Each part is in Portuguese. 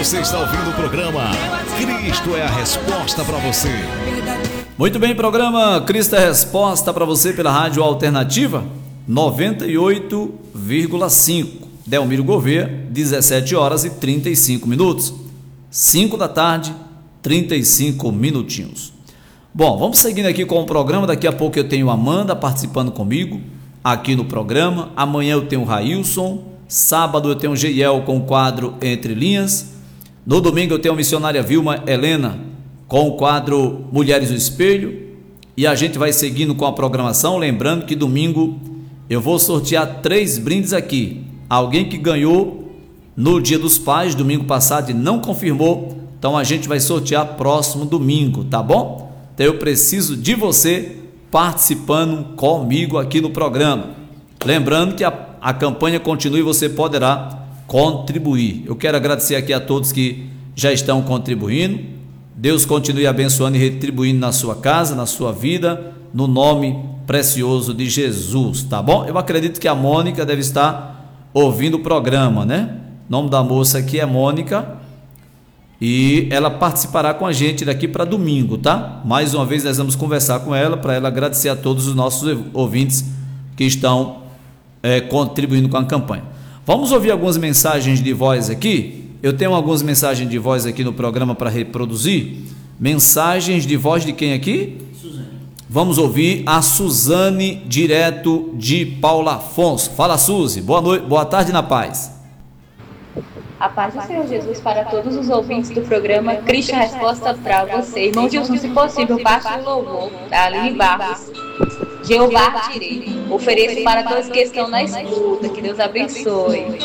Você está ouvindo o programa Cristo é a Resposta para você. Muito bem, programa Cristo é a Resposta para você pela Rádio Alternativa 98,5. Delmiro Gouveia, 17 horas e 35 minutos. 5 da tarde, 35 minutinhos. Bom, vamos seguindo aqui com o programa. Daqui a pouco eu tenho a Amanda participando comigo aqui no programa. Amanhã eu tenho o Railson. Sábado eu tenho o Geiel com o quadro Entre Linhas. No domingo eu tenho a missionária Vilma Helena com o quadro Mulheres do Espelho. E a gente vai seguindo com a programação. Lembrando que domingo eu vou sortear 3 brindes aqui. Alguém que ganhou no Dia dos Pais, domingo passado, e não confirmou. Então a gente vai sortear próximo domingo, tá bom? Então eu preciso de você participando comigo aqui no programa. Lembrando que a campanha continua e você poderá contribuir. Eu quero agradecer aqui a todos que já estão contribuindo. Deus continue abençoando e retribuindo na sua casa, na sua vida, no nome precioso de Jesus, tá bom? Eu acredito que a Mônica deve estar ouvindo o programa, né? O nome da moça aqui é Mônica e ela participará com a gente daqui para domingo, tá? Mais uma vez nós vamos conversar com ela para ela agradecer a todos os nossos ouvintes que estão contribuindo com a campanha. Vamos ouvir algumas mensagens de voz aqui. Eu tenho algumas mensagens de voz aqui no programa para reproduzir. Mensagens de voz de quem aqui? Suzane. Vamos ouvir a Suzane, direto de Paulo Afonso. Fala, Suzy. Boa noite, boa tarde na paz. A paz do Senhor Jesus para todos os ouvintes do programa Cristo a Resposta para você. Irmão Gilson, se possível, passe o louvor da Aline Barros. Jeová Tirei. Ofereço para todos que estão na escuta. Que Deus abençoe.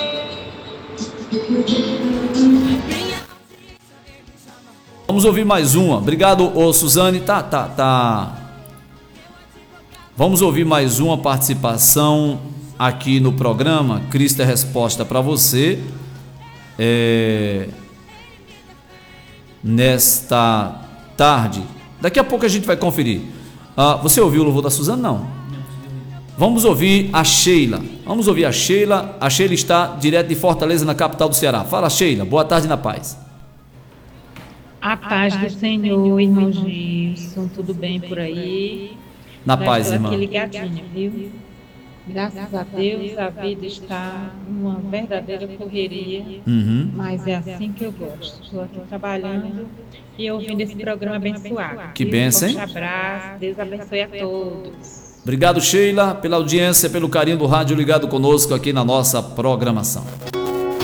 Vamos ouvir mais uma. Obrigado, Suzane. Tá. Vamos ouvir mais uma participação aqui no programa Cristo é Resposta para você. Nesta tarde. Daqui a pouco a gente vai conferir. Você ouviu o louvor da Suzana? Não. Vamos ouvir a Sheila. A Sheila está direto de Fortaleza, na capital do Ceará. Fala, Sheila. Boa tarde na paz. A paz do Senhor, irmão Gilson. Tudo bem por aí? Na paz, irmã. Aqui ligadinha, viu? Graças a Deus, a vida está uma verdadeira correria, mas é assim que eu gosto. Estou aqui trabalhando e ouvindo esse programa abençoado. Que bênção, hein? Um forte abraço, Deus abençoe a todos. Obrigado, Sheila, pela audiência, pelo carinho do rádio ligado conosco aqui na nossa programação.